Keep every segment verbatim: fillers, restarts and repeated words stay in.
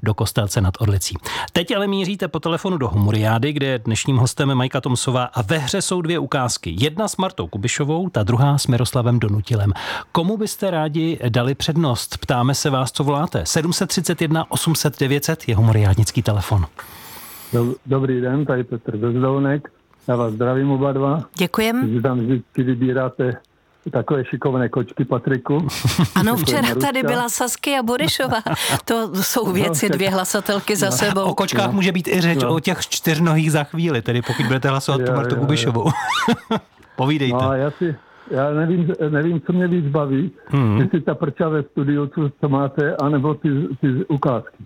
do Kostelce nad Orlicí. Teď ale míříte po telefonu do Humoriády, kde je dnešním hostem Majka Tomsová a ve hře jsou dvě ukázky. Jedna s Martou Kubišovou, ta druhá s Miroslavem Donutilem. Komu byste rádi dali přednost? Ptáme se vás, co voláte. sedm set třicet jedna osm set devět set je humoriádnický telefon. Dobrý den, tady Petr Bezdounek. Já vás zdravím oba dva. Děkujem. Vy tam vždycky vybíráte takové šikovné kočky, Patriku. Ano, včera tady byla Saskia Burešová. To jsou věci, dvě hlasatelky za sebou. O kočkách může být i řeč, no. O těch čtyřnohých za chvíli, tedy pokud budete hlasovat tu Martu Kubišovou. Povídejte. No a já si, já nevím, nevím, co mě víc baví, hmm. jestli ta prča ve studiu, co, co máte, anebo ty, ty ukázky.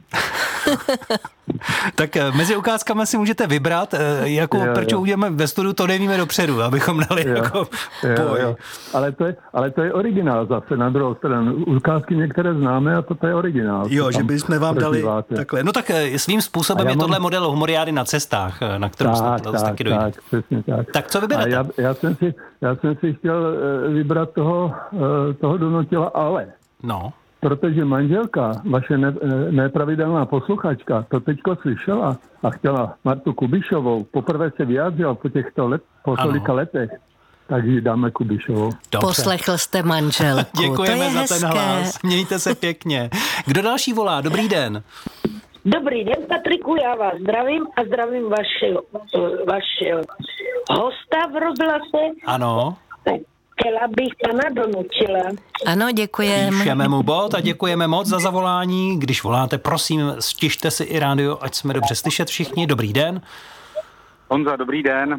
Tak mezi ukázkami si můžete vybrat, jakou jo, prču jo. uděláme ve studiu, to nevíme dopředu, abychom dali jo, jako jo, jo. Ale, to je, ale to je originál zase na druhou stranu. Ukázky některé známe a to je originál. Jo, že bychom vám dali takhle. No tak svým způsobem je mám... tohle model Humoriády na cestách, na kterou snad tak, taky dojde. Tak, přesně tak. Tak co vyberete? Já, já, jsem si, já jsem si chtěl vybrat toho, toho Donutila, ale... No. Protože manželka, vaše ne, nepravidelná posluchačka, to teďko slyšela a chtěla Martu Kubišovou, poprvé se vyjádřila po těchto let, po tolika letech, tak ji dáme Kubišovou. Dobře. Poslechl jste manželku. Děkujeme za hezké. ten hlas. Mějte se pěkně. Kdo další volá? Dobrý den. Dobrý den, Patriku, já vás zdravím a zdravím vašeho, vašeho hosta v rozhlase. Ano. Chtěla bych pana Donutila. Ano, děkujeme. Píšeme mu bod a děkujeme moc za zavolání. Když voláte, prosím, stište si i rádio, ať jsme dobře slyšet všichni. Dobrý den. Honza, dobrý den.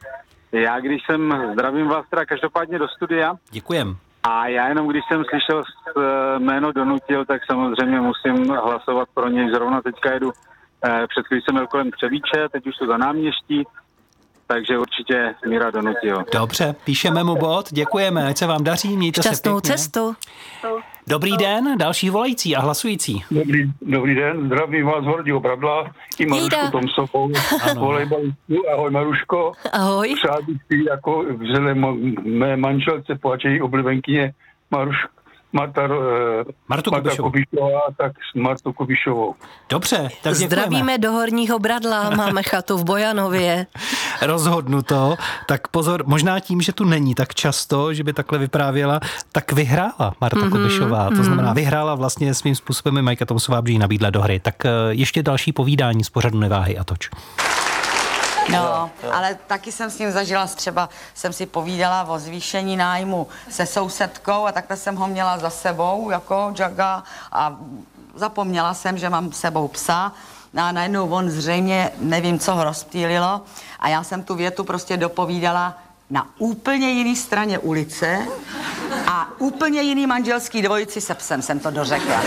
Já když jsem, zdravím vás teda každopádně do studia. Děkujem. A já jenom když jsem slyšel jméno Donutil, tak samozřejmě musím hlasovat pro něj. Zrovna teďka jedu, před chvílí jsem jel kolem Třebíče, teď už to za náměští. Takže určitě Míra Donutil. Dobře, píšeme mu bod, děkujeme, ať se vám daří, mějte šťastnou se pěkně. cestu. Dobrý den, další volající a hlasující. Dobrý, dobrý den, zdravím vás z Horního Bradla i Marušku Tomsovou, volejbalistku. Ahoj Maruško. Ahoj. Přál bych si jako vzhledem mé manželce, pláče její oblivenkyně Maruško. Marta, Martu Marta Kubišovou. Kubišová, tak s Martou Kubišovou. Dobře, tak děkujeme. Zdravíme do Horního Bradla, máme chatu v Bojanově. Rozhodnuto. Tak pozor, možná tím, že tu není tak často, že by takhle vyprávěla, tak vyhrála Marta mm-hmm, Kubišová. To mm-hmm. znamená, vyhrála vlastně svým způsobem i Majka Tomsová, protože jí nabídla do hry. Tak ještě další povídání z pořadu Neváhej a toč. No, jo, jo. Ale taky jsem s ním zažila, třeba jsem si povídala o zvýšení nájmu se sousedkou a takhle jsem ho měla za sebou, jako Jaga, a zapomněla jsem, že mám s sebou psa. A najednou on zřejmě, nevím, co ho rozptýlilo, a já jsem tu větu prostě dopovídala na úplně jiné straně ulice a úplně jiný manželský dvojici se psem jsem to dořekla.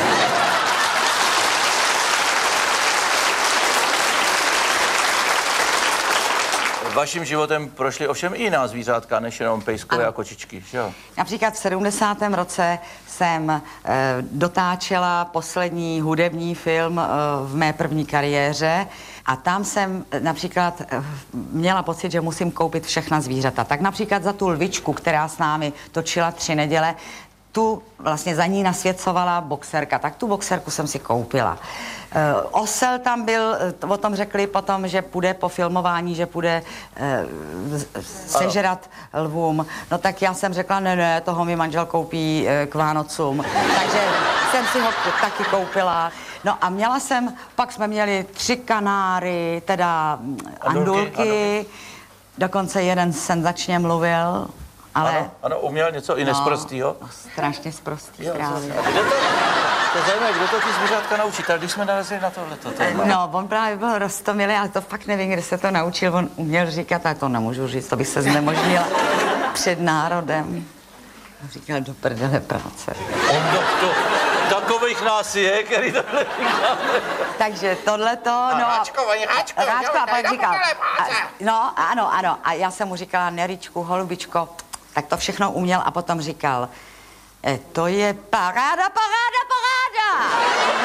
Vaším životem prošly ovšem i jiná zvířátka, než jenom pejskové a kočičky, že jo? Například v sedmdesátém roce jsem e, dotáčela poslední hudební film e, v mé první kariéře a tam jsem například e, měla pocit, že musím koupit všechna zvířata. Tak například za tu lvičku, která s námi točila tři neděle, tu vlastně za ní nasvěcovala boxerka, tak tu boxerku jsem si koupila. E, osel tam byl, o tom řekli potom, že půjde po filmování, že půjde e, sežrat lvům. No tak já jsem řekla, ne, ne, toho mi manžel koupí e, k Vánocům. Takže jsem si ho taky koupila. No a měla jsem, pak jsme měli tři kanáry, teda andulky, dokonce jeden senzačně mluvil. Ale... Ano, ano, uměl něco i nesprostýho? No, strašně sprostý právě. Kdo to, to zajímavé, kdo to ty zvířátka naučí? Tak když jsme narazili na tohleto téma. No, on právě byl roztomilý, ale to fakt nevím, kde se to naučil. On uměl říkat, ale to nemůžu říct, to bych se znemožnila před národem. Říkal, do prdele práce. On to, to, takových nás je, který tohle říká. Takže tohleto, no... Háčko, oni háčko, Háčko, a pak říkal, a, no, ano, ano. A já jsem mu říkala, Neričku, holubičko, tak to všechno uměl a potom říkal, e, to je paráda, paráda, paráda!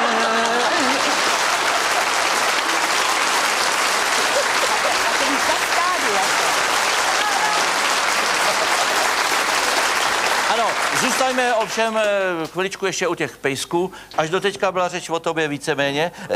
Ano, zůstaňme ovšem chviličku ještě u těch pejsků. Až doteďka byla řeč o tobě víceméně.